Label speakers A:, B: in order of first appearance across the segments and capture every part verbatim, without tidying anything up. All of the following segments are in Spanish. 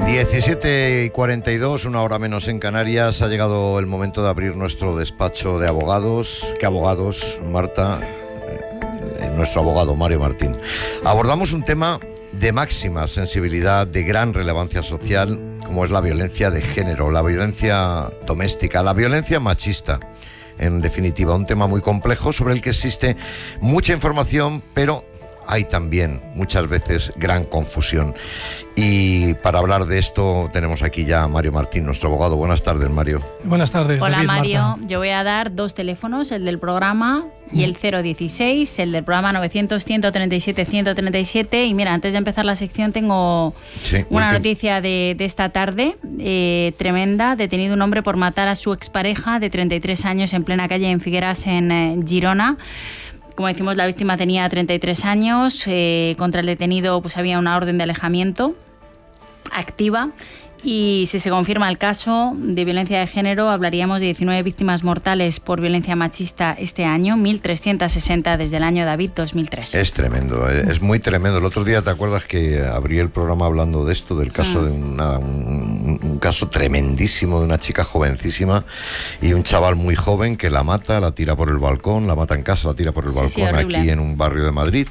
A: diecisiete y cuarenta y dos, una hora menos en Canarias. Ha llegado el momento de abrir nuestro despacho de abogados. ¿Qué abogados, Marta? Eh, nuestro abogado, Mario Martín. Abordamos un tema de máxima sensibilidad, de gran relevancia social, como es la violencia de género, la violencia doméstica, la violencia machista. En definitiva, un tema muy complejo sobre el que existe mucha información, pero hay también muchas veces gran confusión. Y para hablar de esto tenemos aquí ya a Mario Martín, nuestro abogado. Buenas tardes, Mario.
B: Buenas tardes.
C: Hola,
B: David,
C: Mario.
B: Marta.
C: Yo voy a dar dos teléfonos, el del programa y el cero dieciséis, el del programa novecientos, ciento treinta y siete, ciento treinta y siete. Y mira, antes de empezar la sección tengo sí, una noticia de, de esta tarde, eh, tremenda. Detenido un hombre por matar a su expareja de treinta y tres años en plena calle en Figueras, en eh, Girona. Como decimos, la víctima tenía treinta y tres años. Eh, contra el detenido pues había una orden de alejamiento activa. Y si se confirma el caso de violencia de género, hablaríamos de diecinueve víctimas mortales por violencia machista este año, mil trescientos sesenta desde el año David dos mil tres.
A: Es tremendo, es muy tremendo. El otro día, ¿te acuerdas que abrí el programa hablando de esto, del caso mm. de una, un, un caso tremendísimo de una chica jovencísima y un chaval muy joven que la mata, la tira por el balcón, la mata en casa, la tira por el balcón, sí, sí, aquí en un barrio de Madrid.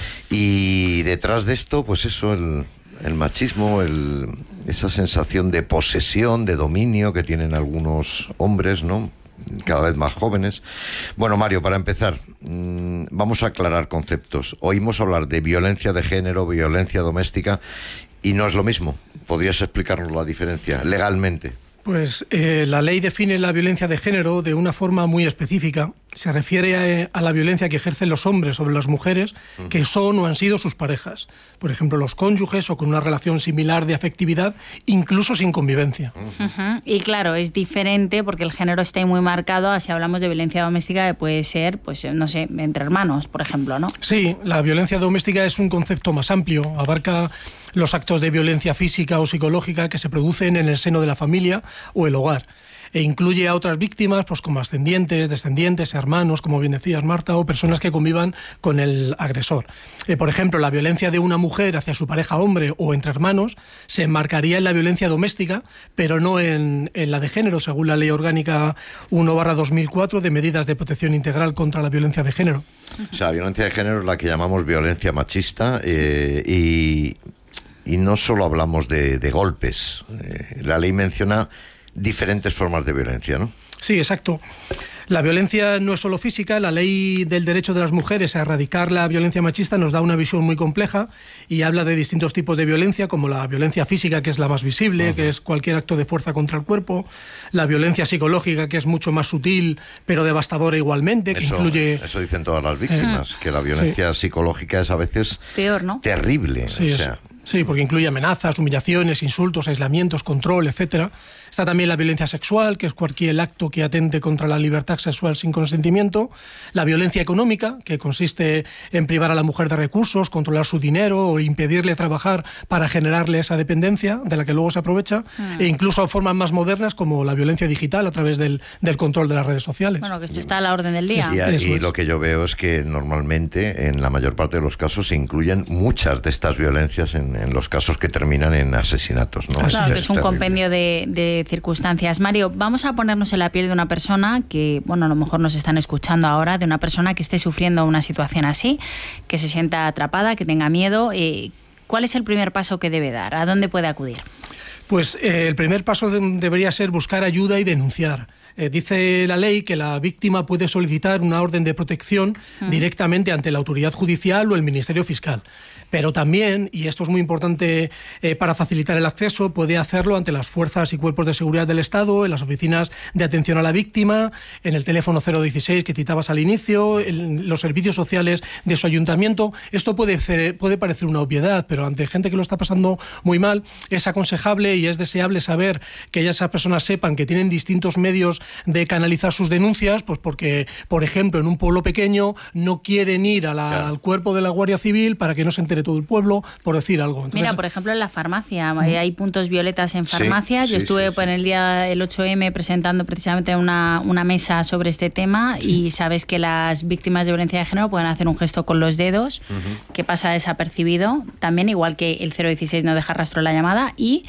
A: Y detrás de esto, pues eso, el... el machismo, el, esa sensación de posesión, de dominio que tienen algunos hombres, ¿no? Cada vez más jóvenes. Bueno, Mario, para empezar, mmm, vamos a aclarar conceptos. Oímos hablar de violencia de género, violencia doméstica, y no es lo mismo. ¿Podrías explicarnos la diferencia legalmente?
B: Pues eh, la ley define la violencia de género de una forma muy específica. Se refiere a, a la violencia que ejercen los hombres sobre las mujeres que son o han sido sus parejas. Por ejemplo, los cónyuges o con una relación similar de afectividad, incluso sin convivencia.
C: Uh-huh. Y claro, es diferente porque el género está ahí muy marcado. Si hablamos de violencia doméstica, que puede ser, pues no sé, entre hermanos, por ejemplo, ¿no?
B: Sí, la violencia doméstica es un concepto más amplio. Abarca los actos de violencia física o psicológica que se producen en el seno de la familia o el hogar. E incluye a otras víctimas, pues como ascendientes, descendientes, hermanos, como bien decías, Marta, o personas que convivan con el agresor. Eh, por ejemplo, la violencia de una mujer hacia su pareja hombre o entre hermanos se enmarcaría en la violencia doméstica, pero no en, en la de género, según la Ley Orgánica uno barra dos mil cuatro de Medidas de Protección Integral contra la Violencia de Género.
A: O sea, violencia de género es la que llamamos violencia machista eh, y, y no solo hablamos de, de golpes. Eh, la ley menciona diferentes formas de violencia, ¿no?
B: Sí, exacto. La violencia no es solo física. La ley del derecho de las mujeres a erradicar la violencia machista nos da una visión muy compleja y habla de distintos tipos de violencia, como la violencia física, que es la más visible, uh-huh. que es cualquier acto de fuerza contra el cuerpo, la violencia psicológica, que es mucho más sutil, pero devastadora igualmente, que
A: eso,
B: incluye...
A: Eso dicen todas las víctimas, eh, que la violencia sí. psicológica es a veces
C: peor, ¿no?
A: Terrible.
B: Sí,
A: o sea.
B: Sí, porque incluye amenazas, humillaciones, insultos, aislamientos, control, etcétera. Está también la violencia sexual, que es cualquier acto que atente contra la libertad sexual sin consentimiento. La violencia económica, que consiste en privar a la mujer de recursos, controlar su dinero o impedirle trabajar para generarle esa dependencia de la que luego se aprovecha. Mm. E incluso formas más modernas como la violencia digital a través del, del control de las redes sociales.
C: Bueno, que esto está a la orden del día.
A: Y, y lo que yo veo es que normalmente, en la mayor parte de los casos, se incluyen muchas de estas violencias en, en los casos que terminan en asesinatos, ¿no?
C: Claro,
A: es,
C: que es, es un terrible. compendio de, de circunstancias. Mario, vamos a ponernos en la piel de una persona que, bueno, a lo mejor nos están escuchando ahora, de una persona que esté sufriendo una situación así, que se sienta atrapada, que tenga miedo. Eh, ¿Cuál es el primer paso que debe dar? ¿A dónde puede acudir?
B: Pues eh, el primer paso de, debería ser buscar ayuda y denunciar. Eh, dice la ley que la víctima puede solicitar una orden de protección uh-huh. directamente ante la autoridad judicial o el Ministerio Fiscal. Pero también, y esto es muy importante eh, para facilitar el acceso, puede hacerlo ante las fuerzas y cuerpos de seguridad del Estado, en las oficinas de atención a la víctima, en el teléfono cero dieciséis que citabas al inicio, en los servicios sociales de su ayuntamiento. Esto puede, ser, puede parecer una obviedad, pero ante gente que lo está pasando muy mal, es aconsejable y es deseable saber que esas personas sepan que tienen distintos medios de canalizar sus denuncias, pues porque, por ejemplo, en un pueblo pequeño no quieren ir a la, claro. al cuerpo de la Guardia Civil para que no se entere todo el pueblo, por decir algo. Entonces,
C: mira, por ejemplo, en la farmacia, ¿Mm? hay puntos violetas en farmacias. Sí, Yo sí, estuve sí, sí. en el día el ocho eme presentando precisamente una, una mesa sobre este tema sí. y sabes que las víctimas de violencia de género pueden hacer un gesto con los dedos uh-huh. que pasa desapercibido. También, igual que el cero dieciséis no deja rastro en la llamada, y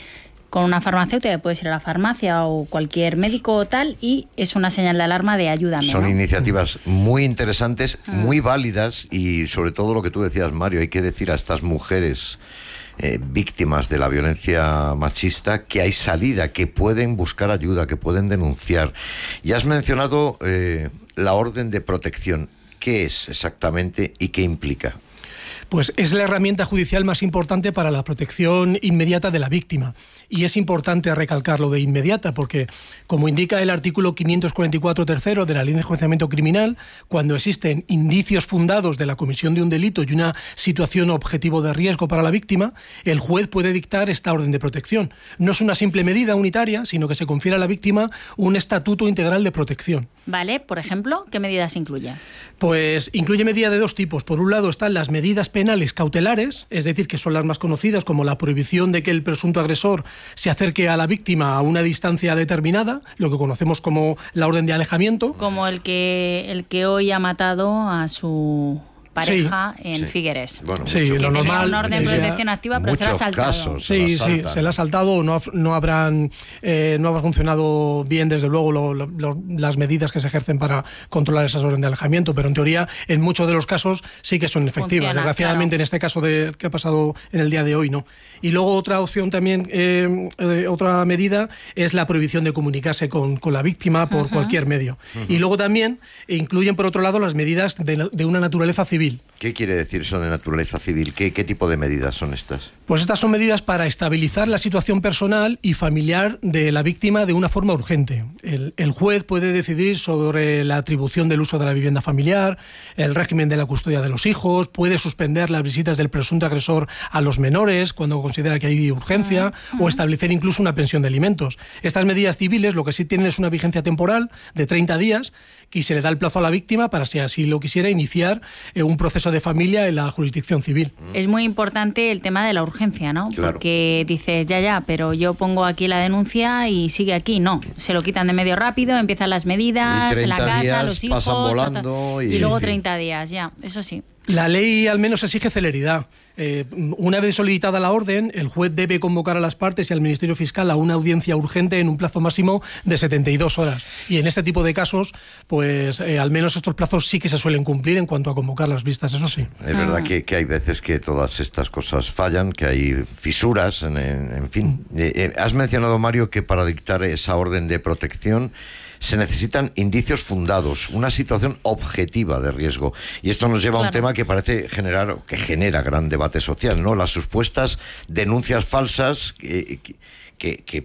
C: con una farmacéutica, puedes ir a la farmacia o cualquier médico o tal, y es una señal de alarma de ayúdame.
A: Son
C: ¿no?
A: iniciativas muy interesantes, muy válidas, y sobre todo lo que tú decías, Mario, hay que decir a estas mujeres Eh, víctimas de la violencia machista que hay salida, que pueden buscar ayuda, que pueden denunciar. Y has mencionado eh, la orden de protección. ¿Qué es exactamente y qué implica?
B: Pues es la herramienta judicial más importante para la protección inmediata de la víctima. Y es importante recalcarlo de inmediata porque, como indica el artículo quinientos cuarenta y cuatro tercero de la Ley de Enjuiciamiento Criminal, cuando existen indicios fundados de la comisión de un delito y una situación objetivo de riesgo para la víctima, el juez puede dictar esta orden de protección. No es una simple medida unitaria, sino que se confiere a la víctima un estatuto integral de protección.
C: Vale, por ejemplo, ¿qué medidas incluye?
B: Pues incluye medidas de dos tipos. Por un lado están las medidas penales cautelares, es decir, que son las más conocidas, como la prohibición de que el presunto agresor se acerque a la víctima a una distancia determinada, lo que conocemos como la orden de alejamiento.
C: Como el que, el que hoy ha matado a su pareja sí, en
A: sí.
C: Figueres.
B: Bueno, sí, lo normal.
C: Una orden de protección activa, pero se la ha saltado.
A: Casos,
B: sí,
A: se
B: sí, se la ha saltado o no, no habrán eh, no habrá funcionado bien, desde luego, lo, lo, lo, las medidas que se ejercen para controlar esas órdenes de alejamiento, pero en teoría, en muchos de los casos sí que son efectivas. Funciona, Desgraciadamente, claro. En este caso de, que ha pasado en el día de hoy, no. Y luego otra opción también, eh, eh, otra medida, es la prohibición de comunicarse con, con la víctima por uh-huh. cualquier medio. Uh-huh. Y luego también incluyen, por otro lado, las medidas de, de una naturaleza civil.
A: ¿Qué quiere decir eso de naturaleza civil? ¿Qué, ¿Qué tipo de medidas son estas?
B: Pues estas son medidas para estabilizar la situación personal y familiar de la víctima de una forma urgente. El, el juez puede decidir sobre la atribución del uso de la vivienda familiar, el régimen de la custodia de los hijos, puede suspender las visitas del presunto agresor a los menores cuando considera que hay urgencia, uh-huh. o establecer incluso una pensión de alimentos. Estas medidas civiles lo que sí tienen es una vigencia temporal de treinta días, que se le da el plazo a la víctima para, si así lo quisiera, iniciar eh, un proceso de familia en la jurisdicción civil.
C: Es muy importante el tema de la urgencia, ¿no?
A: Claro.
C: Porque dices, ya, ya, pero yo pongo aquí la denuncia y sigue aquí. No, se lo quitan de medio rápido, empiezan las medidas, en la casa, los hijos...
A: pasan volando
C: y... y luego treinta días, ya, eso sí.
B: La ley al menos exige celeridad. Eh, una vez solicitada la orden, el juez debe convocar a las partes y al Ministerio Fiscal a una audiencia urgente en un plazo máximo de setenta y dos horas. Y en este tipo de casos, pues eh, al menos estos plazos sí que se suelen cumplir en cuanto a convocar las vistas, eso sí.
A: Es verdad ah. que, que hay veces que todas estas cosas fallan, que hay fisuras, en, en fin. Eh, eh, has mencionado, Mario, que para dictar esa orden de protección se necesitan indicios fundados, una situación objetiva de riesgo. Y esto nos lleva claro. a un tema que parece generar, que genera gran debate social, ¿no? Las supuestas denuncias falsas eh, que, que, que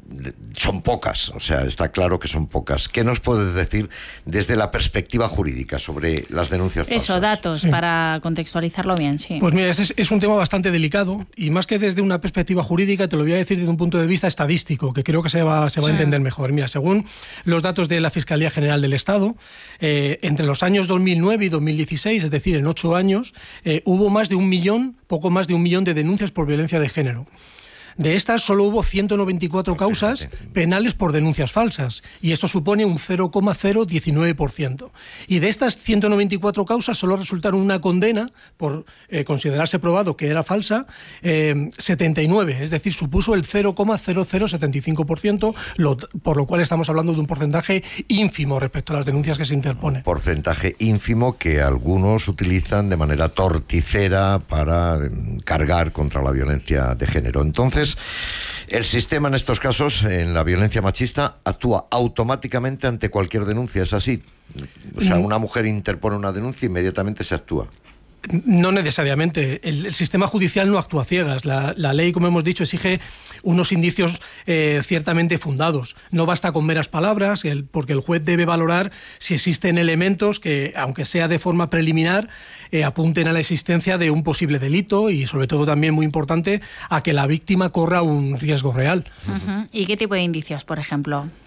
A: son pocas, o sea, está claro que son pocas. ¿Qué nos puedes decir desde la perspectiva jurídica sobre las denuncias falsas?
C: Eso, datos, sí. para contextualizarlo bien, sí.
B: Pues mira, es, es un tema bastante delicado, y más que desde una perspectiva jurídica, te lo voy a decir desde un punto de vista estadístico, que creo que se va, se va sí. a entender mejor. Mira, según los datos de la Fiscalía General del Estado, eh, entre los años dos mil nueve y dos mil dieciséis, es decir, en ocho años, eh, hubo más de un millón, poco más de un millón de denuncias por violencia de género. De estas solo hubo ciento noventa y cuatro causas penales por denuncias falsas, y esto supone un cero coma cero diecinueve por ciento. Y de estas ciento noventa y cuatro causas solo resultaron una condena por eh, considerarse probado que era falsa, eh, setenta y nueve, es decir, supuso el cero coma cero cero setenta y cinco por ciento, lo, por lo cual estamos hablando de un porcentaje ínfimo respecto a las denuncias que se interponen.
A: Porcentaje ínfimo que algunos utilizan de manera torticera para cargar contra la violencia de género. Entonces, el sistema en estos casos, en la violencia machista, actúa automáticamente ante cualquier denuncia, ¿es así? O sea, una mujer interpone una denuncia e inmediatamente se actúa.
B: No necesariamente. El, el sistema judicial no actúa a ciegas. La, la ley, como hemos dicho, exige unos indicios eh, ciertamente fundados. No basta con meras palabras, el, porque el juez debe valorar si existen elementos que, aunque sea de forma preliminar, eh, apunten a la existencia de un posible delito y, sobre todo, también muy importante, a que la víctima corra un riesgo real.
C: Uh-huh. ¿Y qué tipo de indicios, por ejemplo?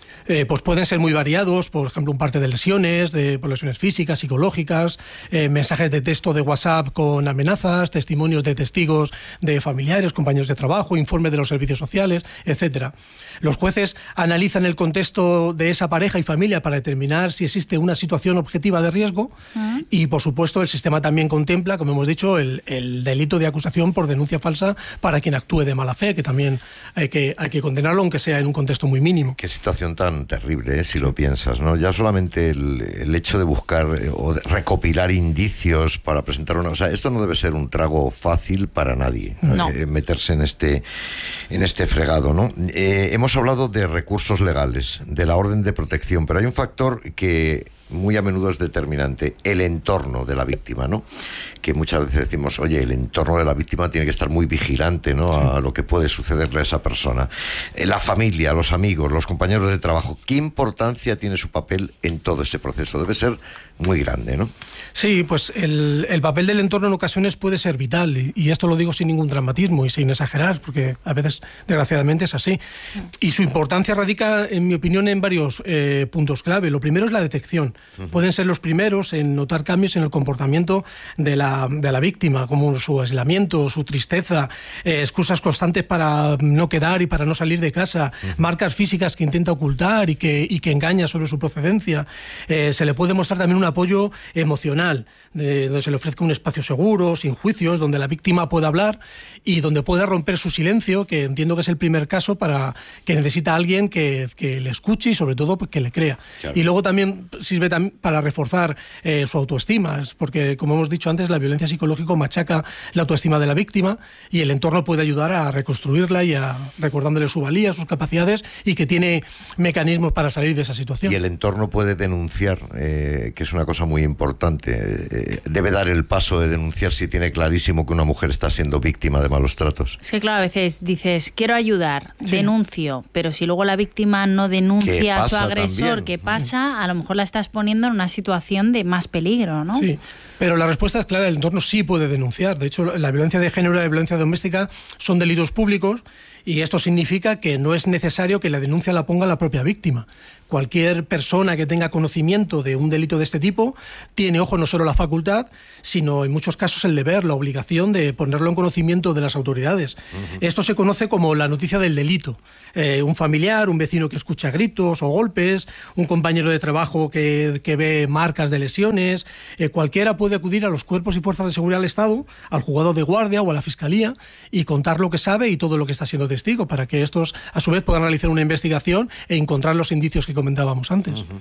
B: Eh, pues pueden ser muy variados, por ejemplo, un parte de lesiones, de por lesiones físicas, psicológicas, eh, mensajes de texto de WhatsApp con amenazas, testimonios de testigos de familiares, compañeros de trabajo, informes de los servicios sociales, etcétera. Los jueces analizan el contexto de esa pareja y familia para determinar si existe una situación objetiva de riesgo uh-huh. y, por supuesto, el sistema también contempla, como hemos dicho, el, el delito de acusación por denuncia falsa para quien actúe de mala fe, que también hay que, hay que condenarlo, aunque sea en un contexto muy mínimo.
A: Qué situación tan terrible, ¿eh? Si lo piensas, ¿no? Ya solamente el, el hecho de buscar eh, o de recopilar indicios para presentar una... O sea, esto no debe ser un trago fácil para nadie,
C: no.
A: eh, meterse en este, en este fregado, ¿no? Eh, hemos hablado de recursos legales, de la orden de protección, pero hay un factor que muy a menudo es determinante, el entorno de la víctima, ¿no? Que muchas veces decimos, oye, el entorno de la víctima tiene que estar muy vigilante, ¿no? Sí. A lo que puede sucederle a esa persona. La familia, los amigos, los compañeros de trabajo, ¿qué importancia tiene su papel en todo ese proceso? Debe ser muy grande, ¿no?
B: Sí, pues el, el papel del entorno en ocasiones puede ser vital, y, y esto lo digo sin ningún dramatismo y sin exagerar, porque a veces, desgraciadamente, es así. Y su importancia radica, en mi opinión, en varios eh, puntos clave. Lo primero es la detección. Uh-huh. Pueden ser los primeros en notar cambios en el comportamiento de la, de la víctima, como su aislamiento, su tristeza, eh, excusas constantes para no quedar y para no salir de casa, uh-huh. marcas físicas que intenta ocultar y que, y que engaña sobre su procedencia. Eh, se le puede mostrar también un apoyo emocional, de, donde se le ofrezca un espacio seguro, sin juicios, donde la víctima pueda hablar y donde pueda romper su silencio, que entiendo que es el primer caso para que necesita a alguien que, que le escuche y sobre todo que le crea. Claro. Y luego también sirve también para reforzar eh, su autoestima, porque como hemos dicho antes, la violencia psicológica machaca la autoestima de la víctima y el entorno puede ayudar a reconstruirla y a recordándole su valía, sus capacidades y que tiene mecanismos para salir de esa situación.
A: Y el entorno puede denunciar, eh, que es una cosa muy importante. Eh, debe dar el paso de denunciar si tiene clarísimo que una mujer está siendo víctima de malos tratos.
C: Es que claro, a veces dices, quiero ayudar, sí. denuncio, pero si luego la víctima no denuncia a su agresor, también. ¿Qué pasa? Sí. A lo mejor la estás poniendo en una situación de más peligro, ¿no?
B: Sí, pero la respuesta es clara, el entorno sí puede denunciar. De hecho, la violencia de género y la violencia doméstica son delitos públicos y esto significa que no es necesario que la denuncia la ponga la propia víctima. Cualquier persona que tenga conocimiento de un delito de este tipo tiene, ojo, no solo la facultad, sino en muchos casos el deber, la obligación de ponerlo en conocimiento de las autoridades. Uh-huh. Esto se conoce como la noticia del delito. Eh, un familiar, un vecino que escucha gritos o golpes, un compañero de trabajo que, que ve marcas de lesiones, eh, cualquiera puede acudir a los cuerpos y fuerzas de seguridad del Estado, al juzgado de guardia o a la fiscalía y contar lo que sabe y todo lo que está siendo testigo para que estos, a su vez, puedan realizar una investigación e encontrar los indicios que comentábamos antes.
A: Uh-huh.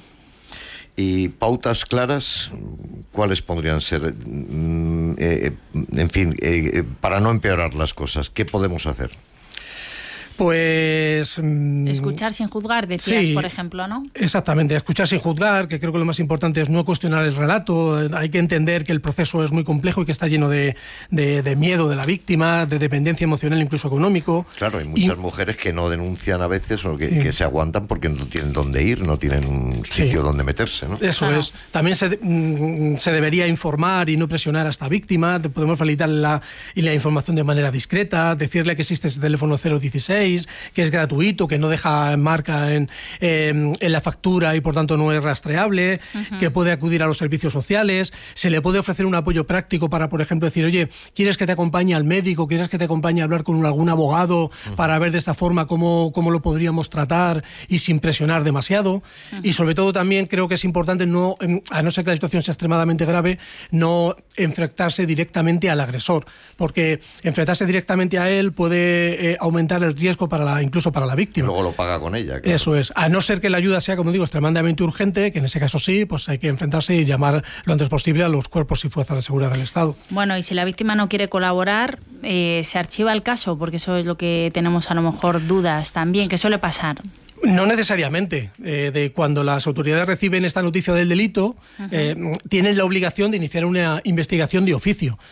A: Y pautas claras, ¿cuáles podrían ser? Eh, en fin, eh, para no empeorar las cosas, ¿qué podemos hacer?
B: Pues...
C: Escuchar sin juzgar, decías, sí, por ejemplo, ¿no?
B: Exactamente, escuchar sin juzgar, que creo que lo más importante es no cuestionar el relato. Hay que entender que el proceso es muy complejo y que está lleno de, de, de miedo de la víctima, de dependencia emocional, incluso económico.
A: Claro, hay muchas y, mujeres que no denuncian a veces o que, sí. que se aguantan porque no tienen dónde ir, no tienen un sitio sí. donde meterse, ¿no?
B: Eso claro. es. También se, se debería informar y no presionar a esta víctima. Podemos facilitar la, la información de manera discreta, decirle que existe ese teléfono cero dieciséis, que es gratuito, que no deja marca en, eh, en la factura y por tanto no es rastreable, uh-huh. que puede acudir a los servicios sociales, se le puede ofrecer un apoyo práctico para, por ejemplo, decir, oye, ¿quieres que te acompañe al médico? ¿Quieres que te acompañe a hablar con algún abogado uh-huh. para ver de esta forma cómo, cómo lo podríamos tratar y sin presionar demasiado? Uh-huh. Y sobre todo también creo que es importante, no, a no ser que la situación sea extremadamente grave, no enfrentarse directamente al agresor, porque enfrentarse directamente a él puede eh, aumentar el riesgo para la, incluso para la víctima.
A: Luego lo paga con ella. Claro.
B: Eso es. A no ser que la ayuda sea, como digo, extremadamente urgente, que en ese caso sí, pues hay que enfrentarse y llamar lo antes posible a los cuerpos y fuerzas de seguridad del Estado.
C: Bueno, y si la víctima no quiere colaborar, eh, se archiva el caso, porque eso es lo que tenemos a lo mejor dudas también, que suele pasar.
B: No necesariamente. Eh, de cuando las autoridades reciben esta noticia del delito, uh-huh. eh, tienen la obligación de iniciar una investigación de oficio.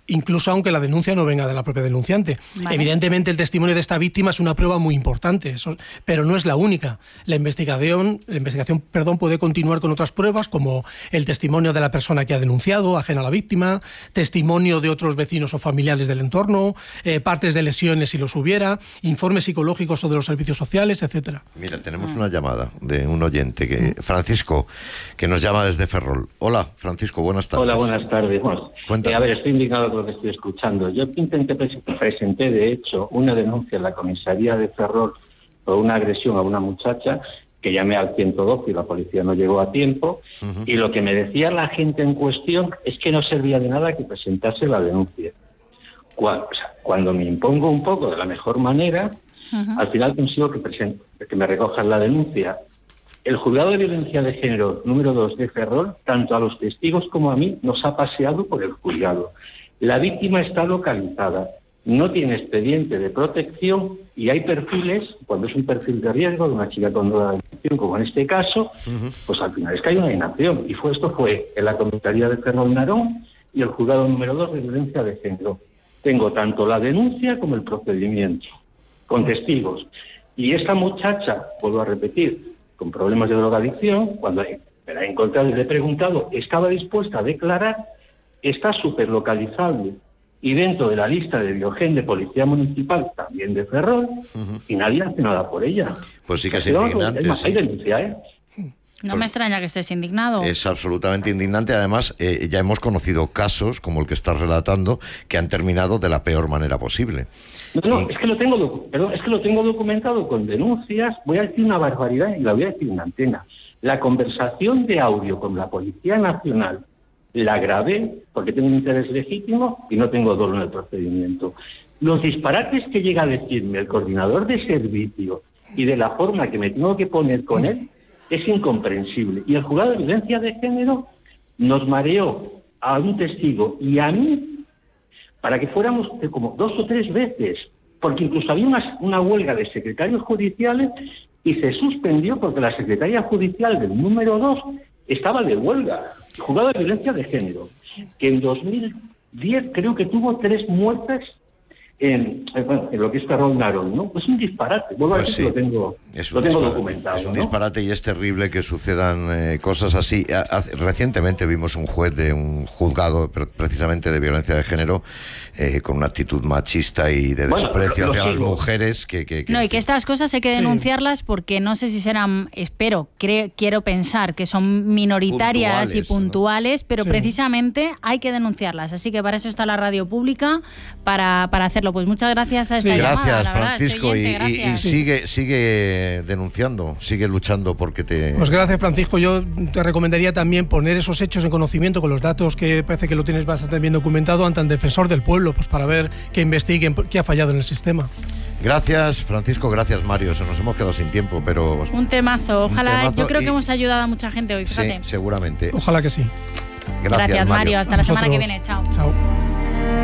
B: incluso aunque la denuncia no venga de la propia denunciante. Vale. Evidentemente el testimonio de esta víctima es una prueba muy importante, eso, pero no es la única. La investigación, la investigación perdón, puede continuar con otras pruebas como el testimonio de la persona que ha denunciado, ajena a la víctima, testimonio de otros vecinos o familiares del entorno, eh, partes de lesiones si los hubiera, informes psicológicos o de los servicios sociales, etcétera.
A: Mira, tenemos una llamada de un oyente, que Francisco, que nos llama desde Ferrol. Hola, Francisco, buenas tardes.
D: Hola, buenas tardes. Bueno, eh, a ver, estoy indignado con lo que estoy escuchando. Yo intenté, presenté, de hecho, una denuncia en la comisaría de Ferrol por una agresión a una muchacha, que llamé al ciento doce y la policía no llegó a tiempo, uh-huh. y lo que me decía la gente en cuestión es que no servía de nada que presentase la denuncia. Cuando, o sea, cuando me impongo un poco de la mejor manera, uh-huh. al final consigo que, presente, que me recojan la denuncia. El juzgado de violencia de género número dos de Ferrol, tanto a los testigos como a mí, nos ha paseado por el juzgado. La víctima está localizada, no tiene expediente de protección y hay perfiles, cuando es un perfil de riesgo de una chica con duda de adicción, como en este caso, uh-huh. pues al final es que hay una inacción. Y fue esto fue en la comisaría de Ferrol Narón y el juzgado número dos de violencia de género. Tengo tanto la denuncia como el procedimiento, con testigos. Y esta muchacha, vuelvo a repetir, con problemas de drogadicción, cuando me la he encontrado y le he preguntado, estaba dispuesta a declarar, está súper localizable y dentro de la lista de Biogen de Policía Municipal, también de Ferrol, uh-huh. y nadie hace nada por ella.
A: Pues sí que es indignante.
D: Es más,
A: sí.
D: hay denuncia, ¿eh?
C: No pues me extraña que estés indignado.
A: Es absolutamente indignante. Además, eh, ya hemos conocido casos, como el que estás relatando, que han terminado de la peor manera posible.
D: No, no, y... es que lo tengo docu- perdón, es que lo tengo documentado con denuncias. Voy a decir una barbaridad y la voy a decir en antena. La conversación de audio con la Policía Nacional la grabé porque tengo un interés legítimo y no tengo dolo en el procedimiento. Los disparates que llega a decirme el coordinador de servicio y de la forma que me tengo que poner con él es incomprensible. Y el juzgado de violencia de género nos mareó a un testigo y a mí para que fuéramos como dos o tres veces, porque incluso había una, una huelga de secretarios judiciales y se suspendió porque la secretaria judicial del número dos estaba de huelga. El juzgado de violencia de género, que en dos mil diez creo que tuvo tres muertes En, bueno, en lo que es Ferrol Narón, ¿no? Es un disparate. Vuelvo pues a decir sí. que lo tengo, es lo tengo documentado.
A: Es un
D: ¿no?
A: disparate y es terrible que sucedan eh, cosas así. A, a, recientemente vimos un juez de un juzgado precisamente de violencia de género eh, con una actitud machista y de bueno, desprecio hacia las mujeres. Que, que, que,
C: no, y que estas cosas hay que sí. denunciarlas porque no sé si serán, espero, cre, quiero pensar que son minoritarias puntuales, y puntuales, ¿no? pero sí. precisamente hay que denunciarlas. Así que para eso está la radio pública, para, para hacer pues muchas gracias a esta
A: sí,
C: llamada.
A: Gracias,
C: la
A: Francisco,
C: verdad,
A: y,
C: gracias.
A: y, y sigue sigue denunciando, sigue luchando porque te...
B: Pues gracias, Francisco. Yo te recomendaría también poner esos hechos en conocimiento con los datos que parece que lo tienes bastante bien documentado ante el defensor del pueblo, pues para ver que investiguen qué ha fallado en el sistema.
A: Gracias, Francisco, gracias, Mario. Se nos hemos quedado sin tiempo, pero...
C: Un temazo. Ojalá, un temazo yo creo y... que hemos ayudado a mucha gente hoy, fíjate.
A: Sí, seguramente.
B: Ojalá que sí.
A: Gracias,
C: gracias Mario. Mario. Hasta la semana que viene. Chao.
B: Chao.